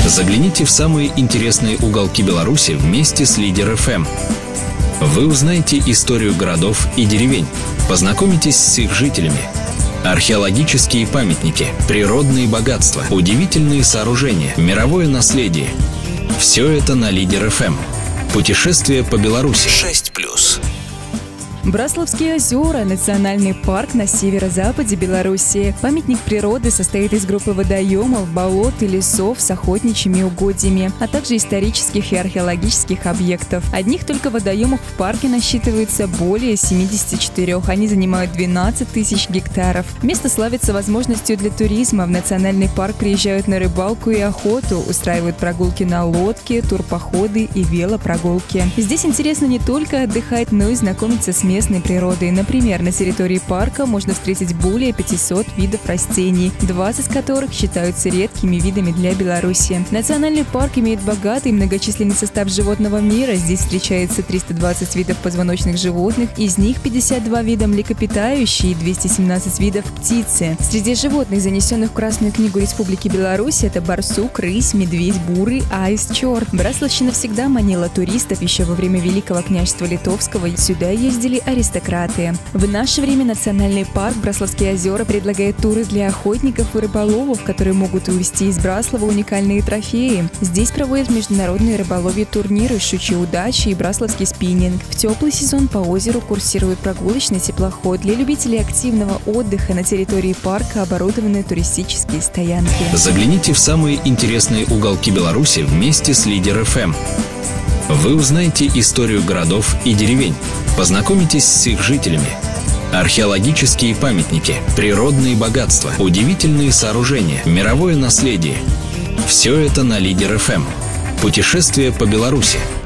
Загляните в самые интересные уголки Беларуси вместе с Лидер ФМ. Вы узнаете историю городов и деревень, познакомитесь с их жителями. Археологические памятники, природные богатства, удивительные сооружения, мировое наследие. Все это на Лидер ФМ. Путешествие по Беларуси 6+. Брасловские озера – национальный парк на северо-западе Беларуси. Памятник природы состоит из группы водоемов, болот и лесов с охотничьими угодьями, а также исторических и археологических объектов. Одних только водоемов в парке насчитывается более 74. Они занимают 12 тысяч гектаров. Место славится возможностью для туризма. В национальный парк приезжают на рыбалку и охоту, устраивают прогулки на лодке, турпоходы и велопрогулки. Здесь интересно не только отдыхать, но и знакомиться с местной природой. Например, на территории парка можно встретить более 500 видов растений, 20 которых считаются редкими видами для Беларуси. Национальный парк имеет богатый и многочисленный состав животного мира. Здесь встречается 320 видов позвоночных животных, из них 52 вида млекопитающие и 217 видов птицы. Среди животных, занесенных в Красную книгу Республики Беларусь, это барсук, рысь, медведь, бурый, аист, черт. Брасловщина всегда манила туристов. Еще во время Великого княжества Литовского сюда ездили аристократы. В наше время национальный парк Брасловские озера предлагает туры для охотников и рыболовов, которые могут увезти из Браслова уникальные трофеи. Здесь проводят международные рыболовье турниры «Щучья удача» и брасловский спиннинг. В теплый сезон по озеру курсирует прогулочный теплоход. Для любителей активного отдыха на территории парка оборудованы туристические стоянки. Загляните в самые интересные уголки Беларуси вместе с Лидер ФМ. Вы узнаете историю городов и деревень, познакомитесь с их жителями. Археологические памятники, природные богатства, удивительные сооружения, мировое наследие. Все это на Лидер ФМ. Путешествие по Беларуси